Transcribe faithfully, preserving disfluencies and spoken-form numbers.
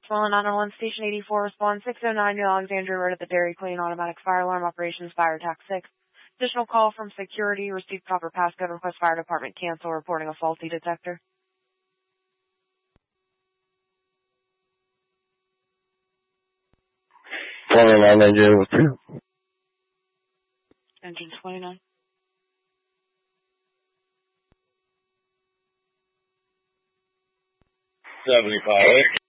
Small nine one one Station eighty-four, respond six oh nine New Alexandria Road at the Dairy Queen, automatic fire alarm operations, fire attack six. Additional call from security, received proper passcode, request fire department cancel, reporting a faulty detector. twenty-nine engine two. Engine twenty-nine. seventy-five.